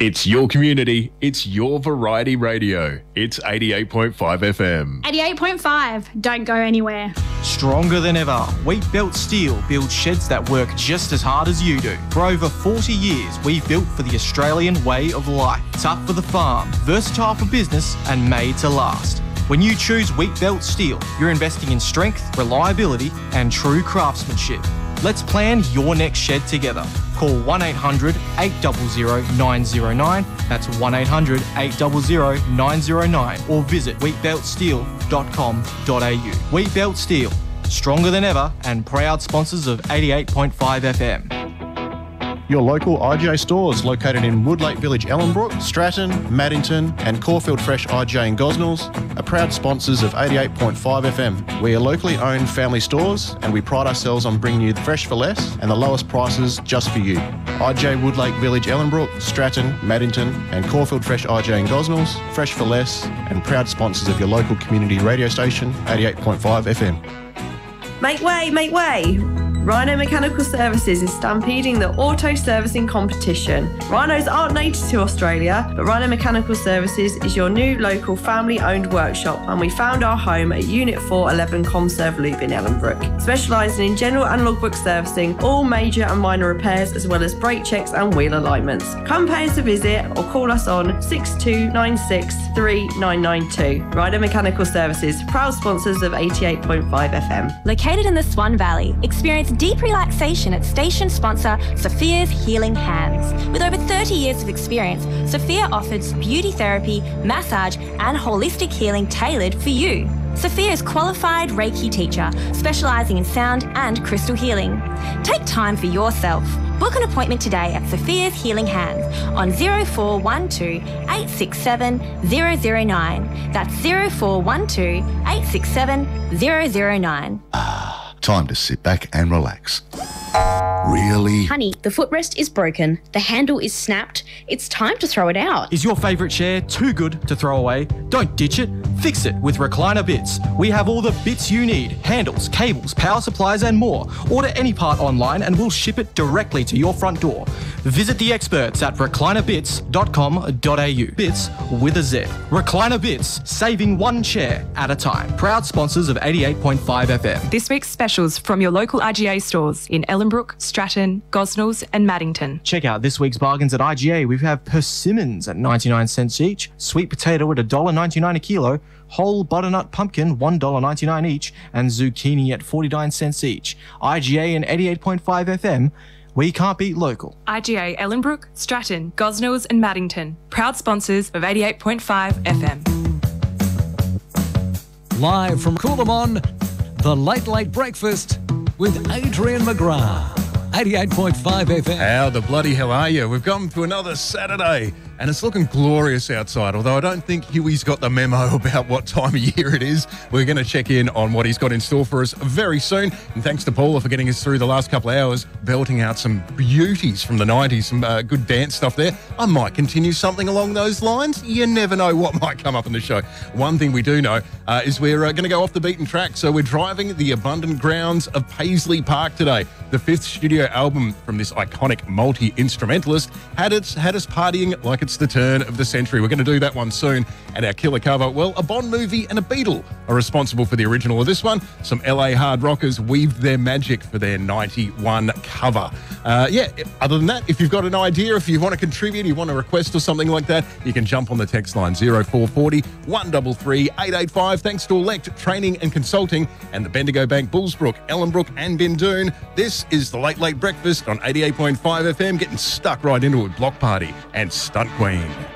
It's your community. It's your variety radio. It's 88.5 FM. 88.5. Don't go anywhere. Stronger than ever, Wheatbelt Steel builds sheds that work just as hard as you do. For over 40 years, we've built for the Australian way of life. Tough for the farm, versatile for business, and made to last. When you choose Wheatbelt Steel, you're investing in strength, reliability, and true craftsmanship. Let's plan your next shed together. Call 1800 800 909. That's 1800 800 909. Or visit wheatbeltsteel.com.au. Wheatbelt Steel, stronger than ever and proud sponsors of 88.5 FM. Your local IGA stores located in Woodlake Village, Ellenbrook, Stratton, Maddington and Caulfield Fresh IGA in Gosnells are proud sponsors of 88.5 FM. We are locally owned family stores and we pride ourselves on bringing you the fresh for less and the lowest prices just for you. IGA Woodlake Village, Ellenbrook, Stratton, Maddington and Caulfield Fresh IGA in Gosnells, fresh for less and proud sponsors of your local community radio station, 88.5 FM. Make way, make way! Rhino Mechanical Services is stampeding the auto servicing competition. Rhinos aren't native to Australia, but Rhino Mechanical Services is your new local family-owned workshop, and we found our home at Unit 411 Comserve Loop in Ellenbrook, specialising in general and logbook servicing, all major and minor repairs, as well as brake checks and wheel alignments. Come pay us a visit or call us on 6296 3992. Rhino Mechanical Services, proud sponsors of 88.5 FM. Located in the Swan Valley, experience deep relaxation at station sponsor Sophia's Healing Hands. With over 30 years of experience, Sophia offers beauty therapy, massage and holistic healing tailored for you. Sophia is qualified Reiki teacher, specialising in sound and crystal healing. Take time for yourself. Book an appointment today at Sophia's Healing Hands on 0412 867 009. That's 0412 867 009. Time to sit back and relax. Really? Honey, the footrest is broken. The handle is snapped. It's time to throw it out. Is your favourite chair too good to throw away? Don't ditch it. Fix it with Recliner Bits. We have all the bits you need. Handles, cables, power supplies and more. Order any part online and we'll ship it directly to your front door. Visit the experts at reclinerbits.com.au. Bits with a Z. Recliner Bits, saving one chair at a time. Proud sponsors of 88.5 FM. This week's specials from your local IGA stores in Ellenbrook, Stratton, Gosnells and Maddington. Check out this week's bargains at IGA. We have persimmons at 99 cents each, sweet potato at $1.99 a kilo, whole butternut pumpkin $1.99 each, and zucchini at 49 cents each. IGA and 88.5 FM. We can't beat local. IGA Ellenbrook, Stratton, Gosnells and Maddington. Proud sponsors of 88.5 FM. Live from Coolamon, the Late Late Breakfast with Adrian McGrath. 88.5 FM. How the bloody hell are you? We've come to another Saturday and it's looking glorious outside, although I don't think Huey's got the memo about what time of year it is. We're going to check in on what he's got in store for us very soon. And thanks to Paula for getting us through the last couple of hours, belting out some beauties from the 90s, some good dance stuff there. I might continue something along those lines. You never know what might come up in the show. One thing we do know is we're going to go off the beaten track. So we're driving the abundant grounds of Paisley Park today. The fifth studio album from this iconic multi-instrumentalist had us partying like it's the turn of the century. We're going to do that one soon. And our killer cover, well, a Bond movie and a Beatle are responsible for the original of this one. Some LA hard rockers weaved their magic for their 91 cover. Other than that, if you've got an idea, if you want to contribute, you want a request or something like that, you can jump on the text line 0440 133 885. Thanks to Elect Training and Consulting and the Bendigo Bank, Bullsbrook, Ellenbrook and Bindoon. This is the Late Late Breakfast on 88.5 FM, getting stuck right into it with Block Party and Stunt Queen.